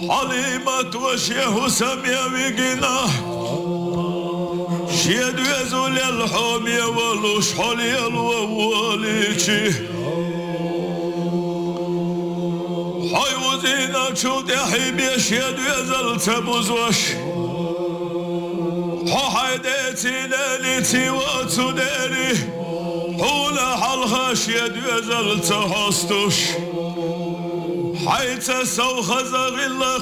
حليمة وشيه سمية وقنا شيد يزول الحوم يولوش حلي الواليشي حي وزينة شود يحيبي شيد يزل تبوزوش حيديتي ليلتي وتديري حول حلها شيد يزل تهستوش حيت سوخ زغل